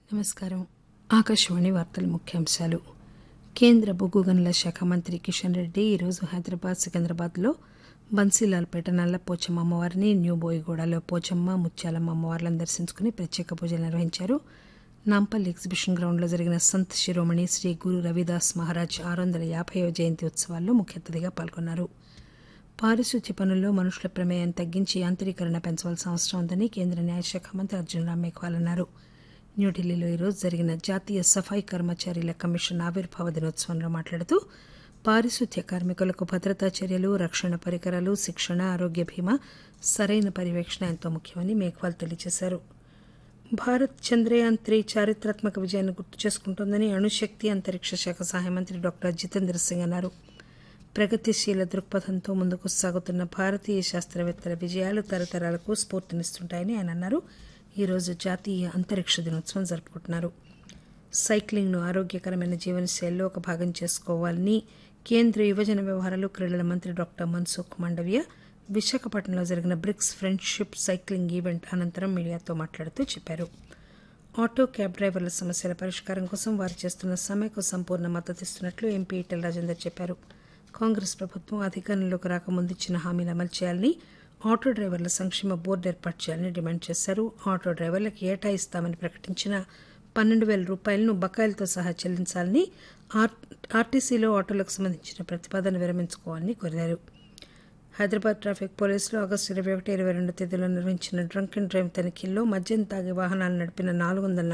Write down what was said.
నమస్కారం. ఆకాశవాణి వార్తల ముఖ్యాంశాలు. కేంద్ర బొగ్గు గనుల శాఖ మంత్రి కిషన్ రెడ్డి ఈరోజు హైదరాబాద్, సికింద్రాబాద్లో బన్సీలాల్పేట నల్లపోచమ్మ అమ్మవారిని, న్యూ బోయిగూడలో పోచమ్మ, ముత్యాలమ్మ అమ్మవార్లను దర్శించుకుని ప్రత్యేక పూజలు నిర్వహించారు. నాంపల్లి ఎగ్జిబిషన్ గ్రౌండ్లో జరిగిన సంత్ శిరోమణి శ్రీ గురు రవిదాస్ మహారాజ్ 650వ జయంతి ఉత్సవాల్లో ముఖ్య అతిథిగా పాల్గొన్నారు. పారిశుధ్య పనుల్లో మనుషుల ప్రమేయం తగ్గించి యాంత్రీకరణ పెంచవలసిన అవసరం ఉందని కేంద్ర న్యాయశాఖ మంత్రి అర్జున్ రామ్ మేఘ్వాల్ అన్నారు. న్యూఢిల్లీలో ఈరోజు జరిగిన జాతీయ సఫాయి కర్మచారీల కమిషన్ ఆవిర్భావ దినోత్సవంలో మాట్లాడుతూ పారిశుధ్య కార్మికులకు భద్రతా చర్యలు, రక్షణ పరికరాలు, శిక్షణ, ఆరోగ్య బీమా, సరైన పర్యవేక్షణ ఎంతో ముఖ్యమని మేఘ్వాల్ తెలియజేశారు. భారత్ చంద్రయాన్-3 చారిత్రాత్మక విజయాన్ని గుర్తు చేసుకుంటోందని అణుశక్తి, అంతరిక్ష శాఖ సహాయ మంత్రి డాక్టర్ జితేంద్ర సింగ్ అన్నారు. ప్రగతిశీల దృక్పథంతో ముందుకు సాగుతున్న భారతీయ శాస్త్రవేత్తల విజయాలు తరతరాలకు స్ఫూర్తినిస్తుంటాయని ఆయన అన్నారు. ఈరోజు జాతీయ అంతరిక్ష దినోత్సవం జరుపుకుంటున్నారు. సైక్లింగ్ను ఆరోగ్యకరమైన జీవనశైలిలో ఒక భాగం చేసుకోవాలని కేంద్ర యువజన వ్యవహారాలు, క్రీడల మంత్రి డాక్టర్ మన్సుఖ్ మాండవీయ విశాఖపట్నంలో జరిగిన బ్రిక్స్ ఫ్రెండ్షిప్ సైక్లింగ్ ఈవెంట్ అనంతరం మీడియాతో మాట్లాడుతూ చెప్పారు. ఆటో క్యాబ్ డ్రైవర్ల సమస్యల పరిష్కారం కోసం వారు చేస్తున్న సమ్మెకు సంపూర్ణ మద్దతిస్తున్నట్లు ఎంపీ ఈటెల రాజేందర్ చెప్పారు. కాంగ్రెస్ ప్రభుత్వం అధికారంలోకి రాకముందు ఇచ్చిన హామీలు అమలు చేయాలని, ఆటో డ్రైవర్ల సంక్షేమ బోర్డు ఏర్పాటు చేయాలని డిమాండ్ చేశారు. ఆటో డ్రైవర్లకు ఏటా ఇస్తామని ప్రకటించిన 12,000 రూపాయలను బకాయిలతో సహా చెల్లించాలని, ఆర్టీసీలో ఆటోలకు సంబంధించిన ప్రతిపాదన విరమించుకోవాలని కోరారు. హైదరాబాద్ ట్రాఫిక్ పోలీసులు ఆగస్టు 21, 22 తేదీలో నిర్వహించిన డ్రంక్ అండ్ డ్రైవ్ తనిఖీల్లో మద్యం తాగి వాహనాలు నడిపిన 440